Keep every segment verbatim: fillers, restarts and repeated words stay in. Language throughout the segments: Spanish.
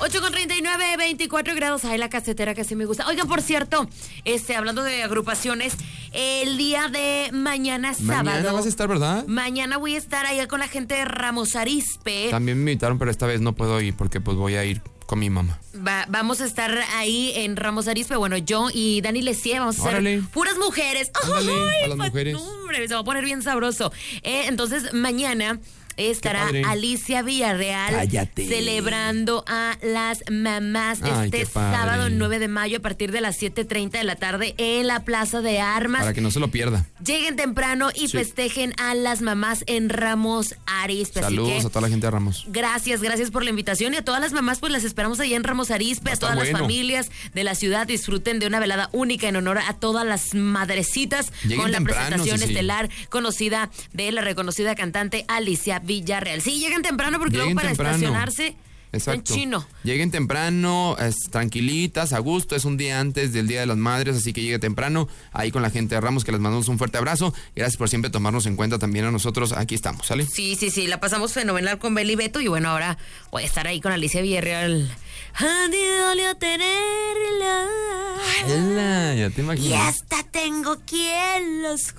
ocho con treinta y nueve, veinticuatro grados. Ay, la casetera que sí me gusta. Oigan, por cierto, este, hablando de agrupaciones, el día de mañana, sábado. Mañana vas a estar, ¿verdad? Mañana voy a estar allá con la gente de Ramos Arizpe. También me invitaron, pero esta vez no puedo ir porque pues voy a ir con mi mamá. Va, vamos a estar ahí en Ramos Arizpe. Bueno, yo y Dani Lesie vamos a ser Órale. puras mujeres. Ándale, Ay, a las mujeres. No, hombre, se va a poner bien sabroso. Eh, entonces, mañana estará Alicia Villarreal. Cállate. Celebrando a las mamás. Ay, este qué padre. sábado nueve de mayo a partir de las siete treinta de la tarde en la Plaza de Armas. Para que no se lo pierda. Lleguen temprano y Sí. festejen a las mamás en Ramos Arizpe. Saludos Así que, a toda la gente de Ramos. gracias, gracias por la invitación. Y a todas las mamás, pues las esperamos allá en Ramos Arizpe. Va a A estar todas las bueno. familias de la ciudad disfruten de una velada única en honor a todas las madrecitas. Lleguen con la temprano, presentación sí, sí. estelar conocida de la reconocida cantante Alicia Villarreal. Sí, lleguen temprano porque Lleguen luego para temprano. estacionarse Exacto. en chino. Lleguen temprano, es, tranquilitas, a gusto. Es un día antes del Día de las Madres, así que llegue temprano ahí con la gente de Ramos, que les mandamos un fuerte abrazo. Gracias por siempre tomarnos en cuenta también a nosotros. Aquí estamos, ¿sale? Sí, sí, sí, la pasamos fenomenal con Beli Beto y bueno, ahora voy a estar ahí con Alicia Villarreal. A mí dolió tenerla. ¡Hala! Ya te Y imaginas. hasta tengo quien los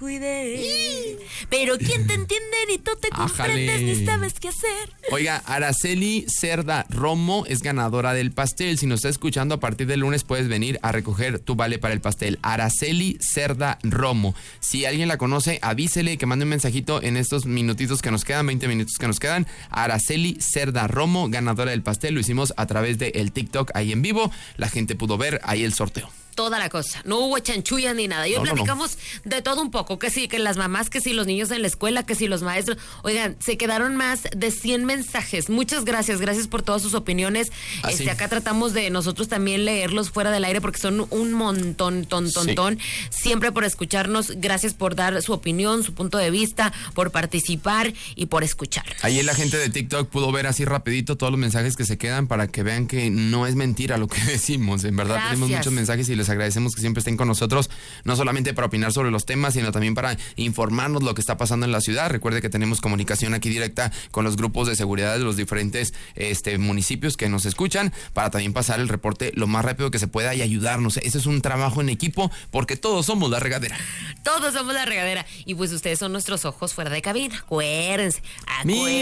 cuide. Pero quién te entiende ni tú te comprendes Ájale. ni sabes qué hacer. Oiga, Araceli Cerda Romo es ganadora del pastel. Si nos está escuchando, a partir del lunes puedes venir a recoger tu vale para el pastel. Araceli Cerda Romo. Si alguien la conoce, avísele que mande un mensajito en estos minutitos que nos quedan, veinte minutos que nos quedan. Araceli Cerda Romo, ganadora del pastel. Lo hicimos a través de el TikTok ahí en vivo. La gente pudo ver ahí el sorteo. Toda la cosa, no hubo chanchullas ni nada. Y hoy No, no, platicamos de todo un poco, que sí, que las mamás, que sí, los niños en la escuela, que sí, los maestros. Oigan, se quedaron más de cien mensajes. Muchas gracias, gracias por todas sus opiniones. Ah, este, sí. acá tratamos de nosotros también leerlos fuera del aire porque son un montón, ton, ton, Sí. ton. Siempre por escucharnos, gracias por dar su opinión, su punto de vista, por participar y por escucharnos. Ahí la gente de TikTok pudo ver así rapidito todos los mensajes que se quedan para que vean que no es mentira lo que decimos. En verdad Gracias. tenemos muchos mensajes y les agradecemos que siempre estén con nosotros, no solamente para opinar sobre los temas, sino también para informarnos lo que está pasando en la ciudad. Recuerde que tenemos comunicación aquí directa con los grupos de seguridad de los diferentes este, municipios que nos escuchan, para también pasar el reporte lo más rápido que se pueda y ayudarnos. Ese es un trabajo en equipo porque todos somos la regadera. Todos somos la regadera. Y pues ustedes son nuestros ojos fuera de cabina. Acuérdense, acuérdense.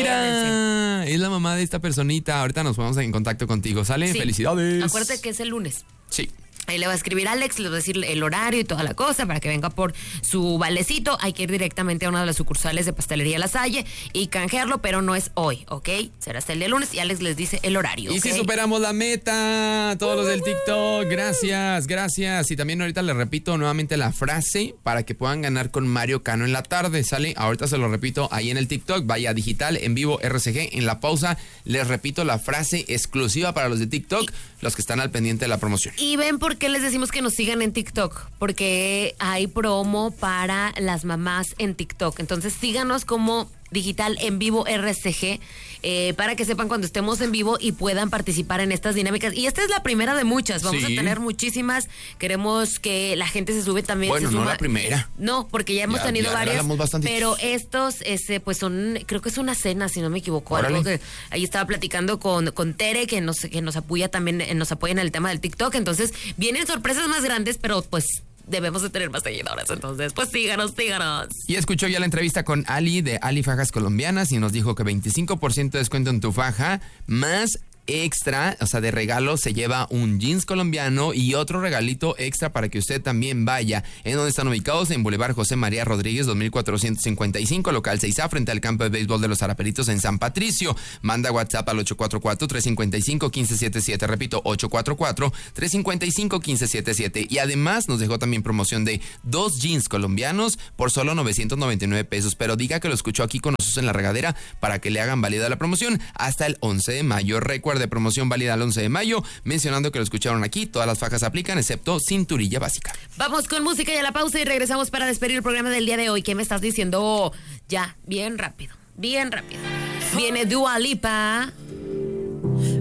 Mira, es la mamá de esta personita. Ahorita nos ponemos en contacto contigo. ¿Sale? Sí. Felicidades. Acuérdate que es el lunes. Sí. Ahí le va a escribir Alex, le va a decir el horario y toda la cosa para que venga por su valecito. Hay que ir directamente a una de las sucursales de Pastelería La Salle y canjearlo, pero no es hoy, ¿ok? Será hasta el día lunes y Alex les dice el horario. Y ¿ok? si superamos la meta, todos los del TikTok, gracias, gracias. Y también ahorita les repito nuevamente la frase para que puedan ganar con Mario Cano en la tarde, ¿sale? Ahorita se lo repito ahí en el TikTok, vaya digital, en vivo, R C G, en la pausa. Les repito la frase exclusiva para los de TikTok, los que están al pendiente de la promoción. Y ven por qué les decimos que nos sigan en TikTok, porque hay promo para las mamás en TikTok. Entonces síganos como digital en vivo R C G eh, para que sepan cuando estemos en vivo y puedan participar en estas dinámicas. Y esta es la primera de muchas, vamos Sí. a tener muchísimas. Queremos que la gente se sube también. Bueno, se no suma. la primera. No, porque ya hemos Ya- tenido ya varias, regalamos bastantitos. pero estos ese, pues son, creo que es una cena, si no me equivoco. Órale. Algo que ahí estaba platicando con, con Tere, que nos, que nos apoya también, eh, nos apoya en el tema del TikTok. Entonces vienen sorpresas más grandes, pero pues debemos de tener más seguidores. Entonces, pues síganos, síganos. Y escuchó ya la entrevista con Ali de Ali Fajas Colombianas y nos dijo que veinticinco por ciento de descuento en tu faja, más extra, o sea, de regalo se lleva un jeans colombiano y otro regalito extra para que usted también vaya. ¿En donde están ubicados? En Boulevard José María Rodríguez, dos mil cuatrocientos cincuenta y cinco, local seis A, frente al campo de béisbol de los Araperitos en San Patricio. Manda WhatsApp al ocho cuatro cuatro, tres cinco cinco, uno cinco siete siete. Repito, ocho cuatro cuatro, tres cinco cinco, uno cinco siete siete. Y además nos dejó también promoción de dos jeans colombianos por solo novecientos noventa y nueve pesos. Pero diga que lo escuchó aquí con nosotros en la regadera para que le hagan válida la promoción hasta el once de mayo. Recuerde, promoción válida el once de mayo, mencionando que lo escucharon aquí. Todas las fajas aplican excepto cinturilla básica. Vamos con música y a la pausa y regresamos para despedir el programa del día de hoy. ¿Qué me estás diciendo? Ya, bien rápido, bien rápido. Viene Dua Lipa,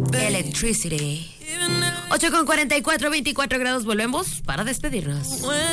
Electricity. ocho con cuarenta y cuatro, veinticuatro grados. Volvemos para despedirnos.